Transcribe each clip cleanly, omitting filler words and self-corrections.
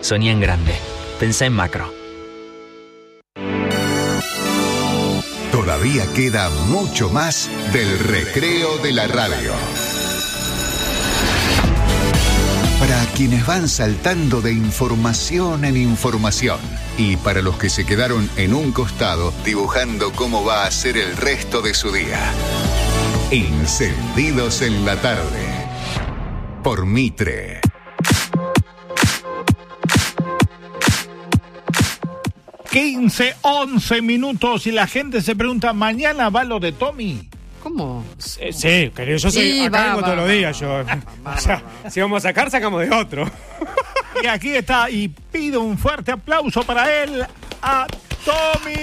Soñá en grande. Pensá en macro. Todavía queda mucho más del recreo de la radio. Para quienes van saltando de información en información y para los que se quedaron en un costado dibujando cómo va a ser el resto de su día. Encendidos en la tarde. Por Mitre. Quince, 11 minutos y la gente se pregunta, ¿mañana va lo de Tommy? ¿Cómo? Sí, querido, yo soy, Sí, acá vengo va, todos los va, días. Yo. O sea, si vamos a sacar, sacamos de otro. Y aquí está, y pido un fuerte aplauso para él, a Tommy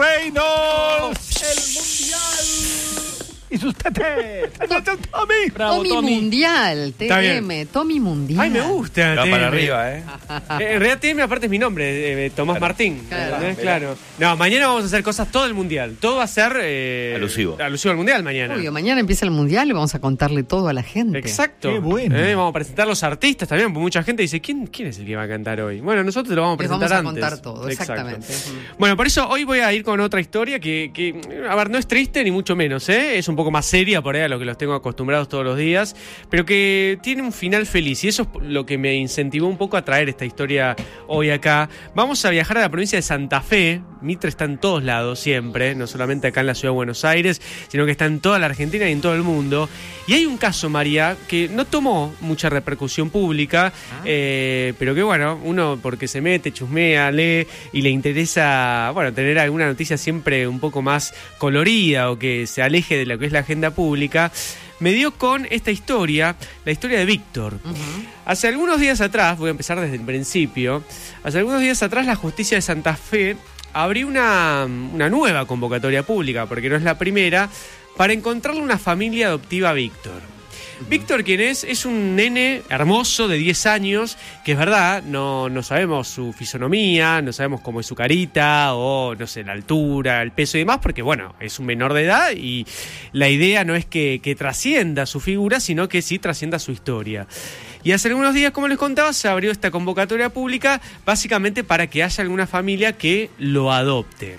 Reynolds, el mundial. Y sus tetes. Tommy. Bravo, Tommy Mundial, TM, Tommy Mundial. Ay, me gusta. Va TM. para arriba, En realidad TM aparte es mi nombre, Tomás Martín. Claro. No, mañana vamos a hacer cosas todo el mundial. Todo va a ser Alusivo al mundial mañana. Obvio, mañana empieza el mundial y vamos a contarle todo a la gente. Exacto. Qué bueno. Vamos a presentar los artistas también, porque mucha gente dice, ¿quién es el que va a cantar hoy? Bueno, nosotros lo vamos a Les presentar vamos a antes. contar todo, exactamente. Bueno, por eso hoy voy a ir con otra historia que, a ver, no es triste ni mucho menos, es un poco más seria por ahí a lo que los tengo acostumbrados todos los días, pero que tiene un final feliz, y eso es lo que me incentivó un poco a traer esta historia hoy acá. Vamos a viajar a la provincia de Santa Fe. Mitre está en todos lados siempre, no solamente acá en la ciudad de Buenos Aires, sino que está en toda la Argentina y en todo el mundo. Y hay un caso, María, que no tomó mucha repercusión pública, pero que bueno, uno porque se mete, chusmea, lee y le interesa, bueno, tener alguna noticia siempre un poco más colorida o que se aleje de lo que es la agenda pública, me dio con esta historia, la historia de Víctor. Hace algunos días atrás, voy a empezar desde el principio, hace algunos días atrás la justicia de Santa Fe abrió una nueva convocatoria pública, porque no es la primera, para encontrarle una familia adoptiva a Víctor. Víctor, ¿quién es? Es un nene hermoso de 10 años, que es verdad, no sabemos su fisonomía, no sabemos cómo es su carita, o no sé, la altura, el peso y demás, porque bueno, es un menor de edad y la idea no es que trascienda su figura, sino que sí trascienda su historia. Y hace algunos días, como les contaba, se abrió esta convocatoria pública básicamente para que haya alguna familia que lo adopte.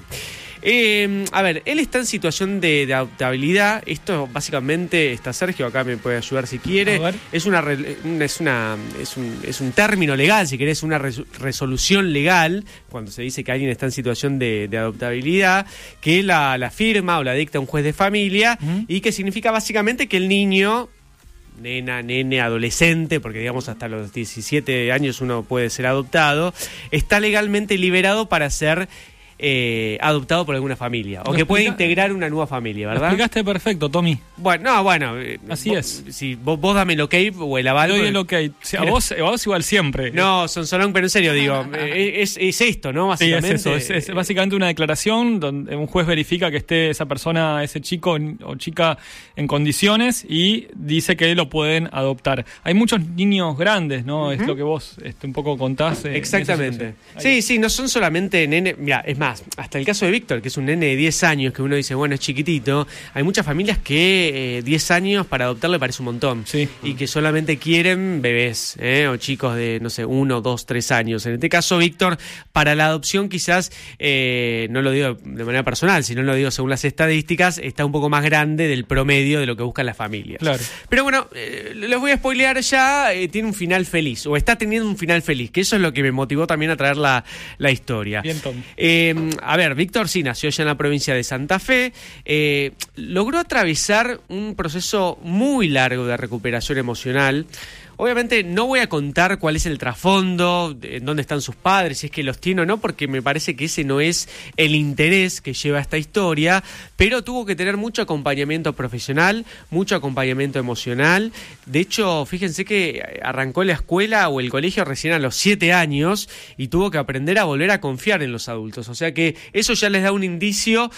A ver, él está en situación de adoptabilidad. Esto básicamente está Sergio, acá me puede ayudar si quiere. Es un término legal, si querés, una resolución legal cuando se dice que alguien está en situación de adoptabilidad, que la firma o la dicta un juez de familia y que significa básicamente que el niño, nene, adolescente, porque digamos hasta los 17 años uno puede ser adoptado, está legalmente liberado para ser adoptado por alguna familia, o que puede integrar una nueva familia, ¿verdad? Lo explicaste perfecto, Tommy. Bueno, así vos, es. Si vos dame el ok o el aval. Doy el ok. Sí, a vos igual siempre. No, Sonsolón, pero en serio digo, es esto, ¿no? Básicamente. Sí, es eso. Es básicamente una declaración donde un juez verifica que esté esa persona, ese chico o chica en condiciones y dice que lo pueden adoptar. Hay muchos niños grandes, ¿no? Es lo que vos un poco contás. Exactamente. Sí, no son solamente nene. Mira, es más, hasta el caso de Víctor, que es un nene de 10 años, que uno dice, bueno, es chiquitito. Hay muchas familias que 10 años para adoptar le parece un montón. Sí. Y que solamente quieren bebés, o chicos de, no sé, 1, 2, 3 años. En este caso, Víctor, para la adopción quizás, no lo digo de manera personal, sino lo digo según las estadísticas, está un poco más grande del promedio de lo que buscan las familias. Claro. Pero bueno, les voy a spoilear ya, tiene un final feliz, o está teniendo un final feliz, que eso es lo que me motivó también a traer la historia. Bien, Tom. A ver, Víctor sí nació ya en la provincia de Santa Fe, logró atravesar un proceso muy largo de recuperación emocional. Obviamente no voy a contar cuál es el trasfondo, en dónde están sus padres, si es que los tiene o no, porque me parece que ese no es el interés que lleva esta historia, pero tuvo que tener mucho acompañamiento profesional, mucho acompañamiento emocional. De hecho, fíjense que arrancó la escuela o el colegio recién a los 7 años y tuvo que aprender a volver a confiar en los adultos. O sea que eso ya les da un indicio